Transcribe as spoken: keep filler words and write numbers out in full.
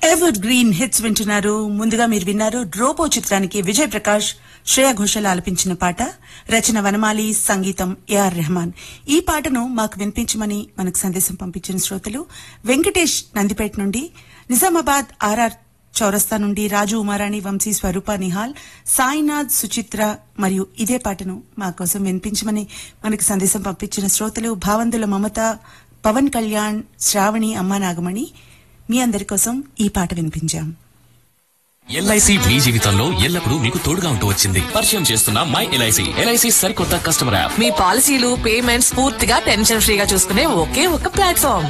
Ever green hits వింటున్నారు. ముందుగా మీరు విన్నారు రోబో చిత్రానికి విజయ్ ప్రకాష్, శ్రేయా ఘోషల్ ఆలపించిన పాట. రచన వనమాలి, సంగీతం ఏఆర్ రెహమాన్. ఈ పాటను మాకు వినిపించమని మనకు సందేశం పంపించిన శ్రోతలు వెంకటేష్ నందిపేట నుండి, నిజామాబాద్ ఆర్ఆర్ చౌరస్తా నుండి రాజు, ఉమారాణి, వంశీ, స్వరూప, నిహాల్, సాయినాథ్, సుచిత్ర మరియు ఇదే పాటను మా కోసం వినిపించమని మనకు సందేశం పంపించిన శ్రోతలు భావంతుల మమత, పవన్ కళ్యాణ్, శ్రావణి, అమ్మా నాగమణి. మీ అందరి కోసం ఈ పాట వినిపించాం. ఎల్ఐసి మీ జీవితంలో ఎల్లప్పుడూ మీకు తోడుగా ఉంటూ వచ్చింది. పరిచయం చేస్తున్న మై ఎల్ఐసి. ఎల్ఐసి సరికొత్త కస్టమర్ యాప్. మీ పాలసీలు, పేమెంట్స్ పూర్తిగా టెన్షన్ ఫ్రీగా చూసుకునే ఒకే ఒక ప్లాట్ఫామ్.